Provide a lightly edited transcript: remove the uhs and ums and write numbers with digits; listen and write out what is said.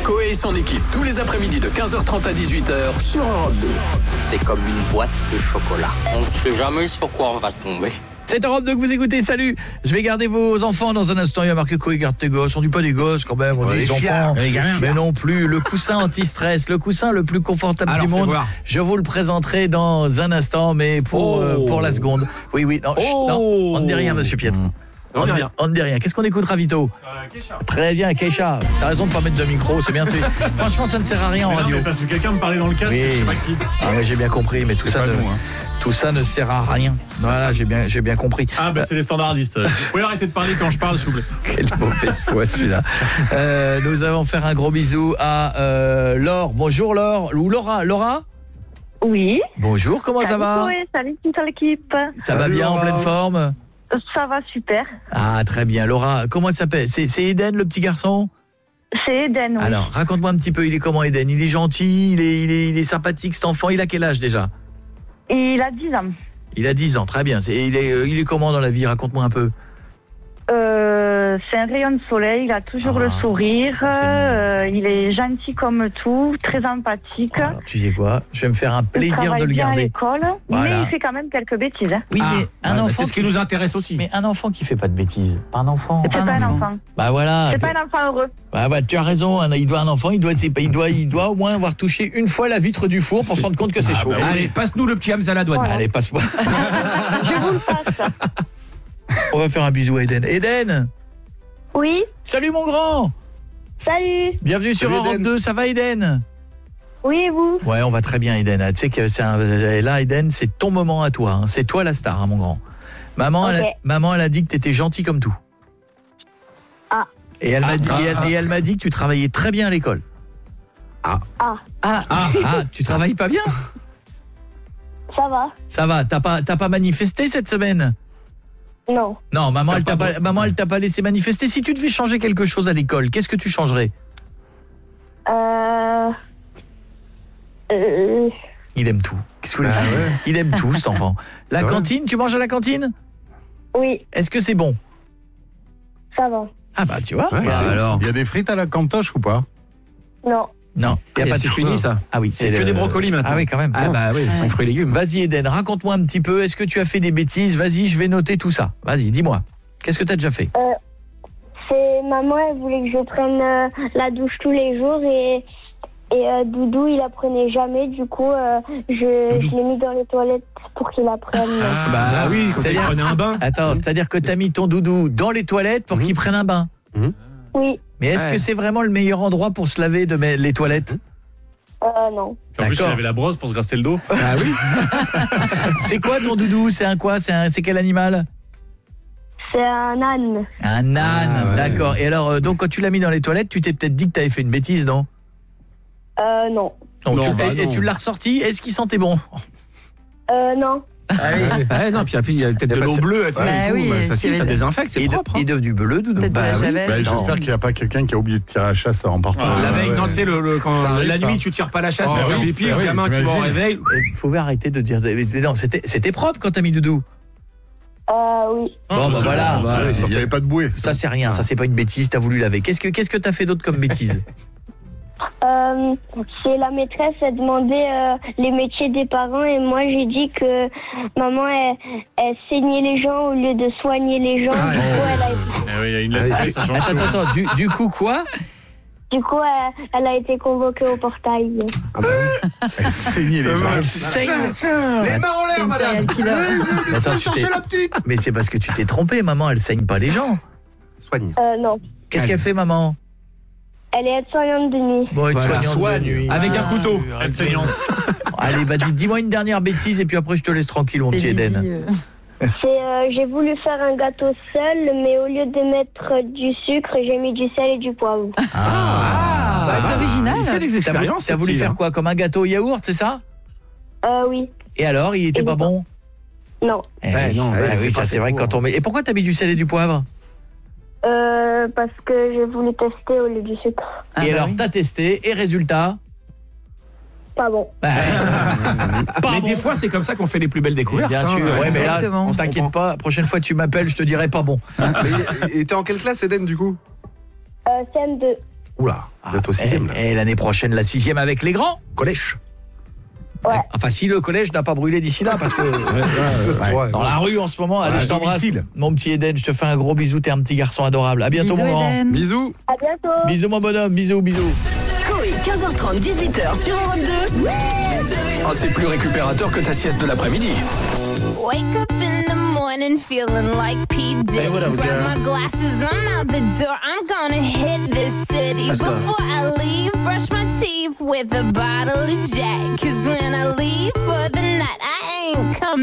Coé et son équipe, tous les après-midi de 15h30 à 18h sur Europe 2. C'est comme une boîte de chocolat. On ne sait jamais sur quoi on va tomber. C'est Europe 2 que vous écoutez, salut. Je vais garder vos enfants dans un instant. Il y a marqué Coé garde tes gosses. On dit pas des gosses quand même, on dit des enfants. Mais non plus, le coussin anti-stress, le coussin le plus confortable du monde. Je vous le présenterai dans un instant, mais pour la seconde. Oui, non, non, on ne dit rien, monsieur Pietre. On ne dit rien. Qu'est-ce qu'on écoutera, Vito? Keisha. Très bien, Keisha. T'as raison de pas mettre de micro, c'est bien. Franchement, ça ne sert à rien en radio. Parce que quelqu'un me parlait dans le casque, oui. je sais pas qui. Ah ouais, j'ai bien compris, mais tout ça ne sert à rien. Voilà, j'ai bien compris. Ah bah c'est les standardistes. Vous pouvez arrêter de parler quand je parle, s'il vous plaît. Quelle mauvaise foi celui-là. Nous allons faire un gros bisou à Laure. Bonjour Laure. Ou Laura? Oui. Bonjour, comment ça va? Salut toute l'équipe. Ça va bien, Laura. En pleine forme? Ça va super. Ah, très bien. Laura, comment il s'appelle? C'est Eden, le petit garçon? C'est Eden, oui. Alors, raconte-moi un petit peu, il est comment Eden? Il est gentil, il est sympathique cet enfant. Il a quel âge déjà? Il a 10 ans. Il a 10 ans, très bien. Il est comment dans la vie? Raconte-moi un peu. C'est un rayon de soleil, il a toujours le sourire, il est gentil comme tout, très empathique. Alors, tu sais quoi? Je vais me faire un plaisir de le garder. Il travaille bien à l'école, mais il fait quand même quelques bêtises. Hein. Oui, mais un enfant, c'est ce qui nous intéresse aussi. Mais un enfant qui fait pas de bêtises, pas un enfant. C'est pas un enfant. Bah voilà. C'est pas un enfant heureux. Bah tu as raison, il doit au moins avoir touché une fois la vitre du four pour se rendre compte que c'est chaud. Bah, allez, passe-nous le petit Hamza à la douane. Voilà. Allez, passe-moi. Je vous le passe. On va faire un bisou à Eden. Eden! Oui. Salut mon grand. Salut. Bienvenue sur Europe 2, ça va Eden? Oui, et vous? Ouais, on va très bien Eden. Tu sais que là Eden, c'est ton moment à toi, hein. C'est toi la star, hein, mon grand. Maman, okay. Maman elle a dit que t'étais gentil comme tout. Ah. Et elle m'a dit que tu travaillais très bien à l'école. Tu travailles pas bien? Ça va. T'as pas manifesté cette semaine? Non. Non, maman elle t'a pas laissé manifester. Si tu devais changer quelque chose à l'école, qu'est-ce que tu changerais? Il aime tout. Qu'est-ce que il aime tout cet enfant. La cantine, tu manges à la cantine? Oui. Est-ce que c'est bon? Ça va. Ah bah tu vois. Alors. Il y a des frites à la cantoche ou pas? Non. Non, il y a pas de fini ça. Ah oui, c'est que des brocolis maintenant. Ah oui, quand même. Ah bah oui, 5 fruits et légumes. Vas-y Eden, raconte-moi un petit peu, est-ce que tu as fait des bêtises? Vas-y, je vais noter tout ça. Vas-y, dis-moi. Qu'est-ce que tu as déjà fait? Maman, elle voulait que je prenne la douche tous les jours et Doudou, il la prenait jamais. Du coup, je l'ai mis dans les toilettes pour qu'il la prenne. Bah oui, quand il prenait un bain. Attends, c'est-à-dire que tu as mis ton doudou dans les toilettes pour qu'il prenne un bain? Oui. Mais est-ce que c'est vraiment le meilleur endroit pour se laver les toilettes? Non. En plus, il avait la brosse pour se grasser le dos. Ah oui. C'est quoi ton doudou? C'est un quoi? C'est quel animal? C'est un âne. Un âne, d'accord. Et alors, donc quand tu l'as mis dans les toilettes, tu t'es peut-être dit que tu avais fait une bêtise, non? Non. Et tu l'as ressorti? Est-ce qu'il sentait bon? Non. Non, puis il y a peut-être de l'eau bleue, ça désinfecte, c'est propre. Il est devenu bleu, Doudou. J'espère qu'il n'y a pas quelqu'un qui a oublié de tirer la chasse en partant. La veille, non, tu sais, la nuit, tu tires pas la chasse, tu fais pipi, le gamin, tu vas au réveil. Il faut arrêter de dire... Non, c'était propre quand t'as mis Doudou. Oui. Bon, bah voilà. Il n'y avait pas de bouée. Ça, c'est rien. Ça, c'est pas une bêtise. T'as voulu laver. Qu'est-ce que t'as fait d'autre comme bêtise? C'est la maîtresse a demandé les métiers des parents et moi j'ai dit que maman elle saignait les gens au lieu de soigner les gens. Du coup, elle a... il y a une lettre, ça change. Attends, du coup quoi? Du coup, elle a été convoquée au portail. Elle saignait les gens. Les mains en l'air, madame. Attends, chercher la petite. Mais c'est parce que tu t'es trompé, maman, elle saigne pas les gens. Soigne. Non. Qu'est-ce qu'elle fait, maman? Elle est aide-soignante de nuit. Bon, aide-soignante de nuit. Avec un couteau, aide-soignante. Allez, bah dis-moi une dernière bêtise et puis après je te laisse tranquille, mon petit Eden. J'ai voulu faire un gâteau seul, mais au lieu de mettre du sucre, j'ai mis du sel et du poivre. C'est original. Il fait des expériences. T'as voulu faire quoi? Comme un gâteau au yaourt, c'est ça? Oui. Et alors, il était pas bon? Non. C'est vrai que quand on met... Et pourquoi t'as mis du sel et du poivre? Parce que j'ai voulu tester au lieu du sucre. Et alors, t'as testé, et résultat? Pas bon. Mais des fois, c'est comme ça qu'on fait les plus belles découvertes. Bien sûr, mais là, on t'inquiète pas. La prochaine fois que tu m'appelles, je te dirai pas bon. Et t'es en quelle classe, Eden, du coup? CM2. Oula, bientôt 6e. Et l'année prochaine, la 6e avec les grands collège. Ouais. Enfin, si le collège n'a pas brûlé d'ici là, parce que dans la rue en ce moment, allez, je t'embrasse. Mon petit Eden, je te fais un gros bisou, t'es un petit garçon adorable. À bientôt, mon grand. Bisous. À bientôt. Bisous, mon bonhomme. Bisous. Coé, 15h30, 18h sur Europe 2. Ah, c'est plus récupérateur que ta sieste de l'après-midi. Wake up in the morning feeling like P. Diddy. Hey, what up, grab girl? my glasses, I'm out the door. I'm gonna hit this city. Let's go. Before I leave, brush my teeth with a bottle of Jack. 'Cause when I leave for the night, I ain't coming